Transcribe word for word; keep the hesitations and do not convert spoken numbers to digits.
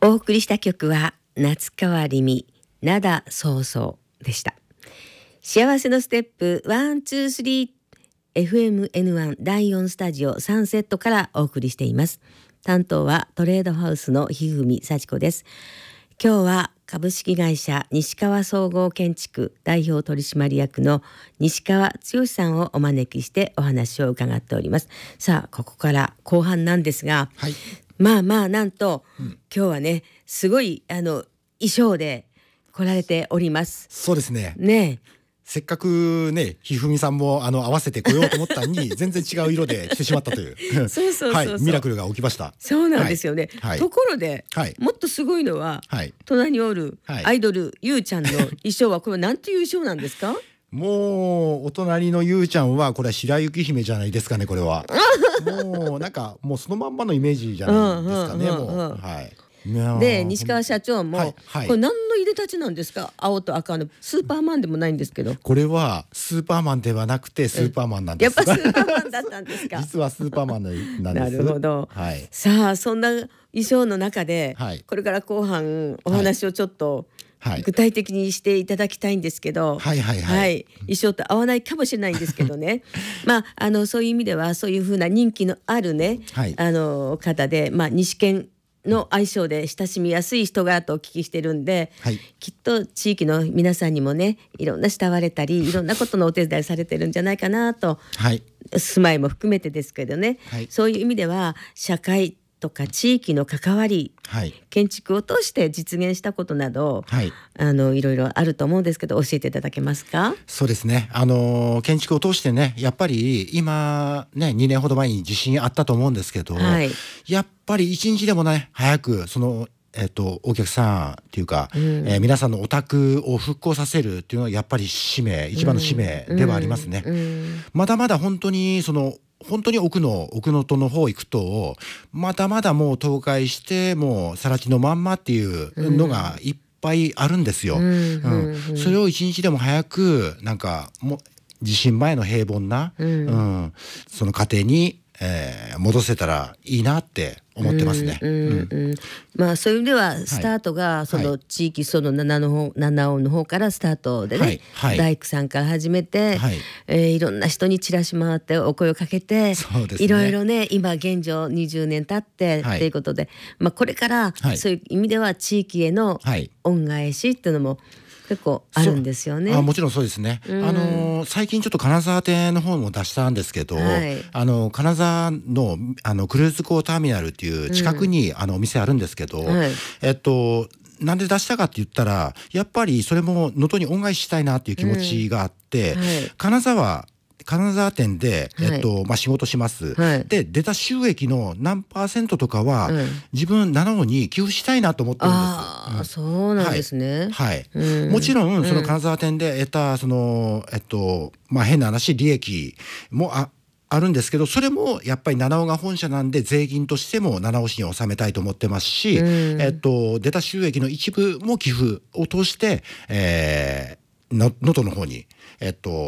お送りした曲は夏川りみ灘そうそうでした。幸せのステップワンツースリー エフエムエヌワン だいよんスタジオサンセットからお送りしています。担当はトレードハウスのひふみさちこです。今日は株式会社西川総合建築代表取締役の西川剛さんをお招きしてお話を伺っております。さあここから後半なんですが、 はい、 まあまあなんと、 うん、 今日はねすごいあの衣装で来られております。 そうですね。 ねえせっかくねひふみさんもあの合わせてこようと思ったのに全然違う色で着てしまったというそうそうそうそう、 はい、ミラクルが起きました。 そうなんですよね、 はい、 ところで、はい、もっとすごいのは、はい、隣におるアイドル、ゆうちゃんの衣装はこれなんていう衣装なんですか？ もうお隣のゆうちゃんはこれは白雪姫じゃないですかね。これはもうなんかもうそのまんまのイメージじゃないですかね。もうはいで西川社長も、はいはい、これ何の入れたちなんですか？青と赤のスーパーマンでもないんですけど、 これはスーパーマンではなくてスーパーマンなんです。 やっぱスーパーマンだったんですか？ 実はスーパーマンなんです。 なるほど、はい、さあそんな衣装の中で、はい、これから後半お話をちょっと、はい、具体的にしていただきたいんですけど、 はいはいはいはい、 衣装と合わないかもしれないんですけどねまああのそういう意味ではそういうふうな人気のあるね、はい、あの方で、まあ、西県の愛称で親しみやすい人柄とお聞きしてるんで、はい、きっと地域の皆さんにもねいろんな慕われたりいろんなことのお手伝いされてるんじゃないかなと、はい、住まいも含めてですけどね、はい、そういう意味では社会とか地域の関わり、はい、建築を通して実現したことなど、はい、あのいろいろあると思うんですけど教えていただけますか？ そうですね、あの建築を通してねやっぱり今ねにねんほど前に地震あったと思うんですけど、はい、やっぱり一日でもね早くそのえっと、お客さんっていうか、うんえー、皆さんのお宅を復興させるっていうのはやっぱり使命一番の使命ではありますね、うんうん、まだまだ本当にその本当に奥の奥能登の方行くとまだまだもう倒壊してもう更地のまんまっていうのがいっぱいあるんですよ、うんうん、それを一日でも早くなんかも地震前の平凡な、うんうん、その過程にえー、戻せたらいいなって思ってますね。 うんうんうん、まあそういう意味ではスタートがその地域その七の方七尾の方からスタートでね、はいはい、大工さんから始めて、はいえー、いろんな人にチラシ回ってお声をかけて、そうですね、いろいろね今現状にじゅうねん経ってっていうことで、まあ、これからそういう意味では地域への恩返しっていうのも結構あるんですよね。 あもちろんそうですね、うん、あの最近ちょっと金沢店の方も出したんですけど、はい、あの金沢 の, あのクルーズ港ターミナルっていう近くに、うん、あのお店あるんですけど、はい、えっとなんで出したかって言ったらやっぱりそれも能登に恩返ししたいなっていう気持ちがあって、うんはい、金沢金沢店で、えっとはいまあ、仕事します、はい、で出た収益の何パーセントとかは、うん、自分七尾に寄付したいなと思ってるんです。 あ、うん、そうなんですね、 はいはいうん、もちろんその金沢店で得たその、えっとまあ、変な話利益もああるんですけどそれもやっぱり七尾が本社なんで税金としても七尾市に納めたいと思ってますし、うんえっと、出た収益の一部も寄付を通して、えー、の能登の方に、えっと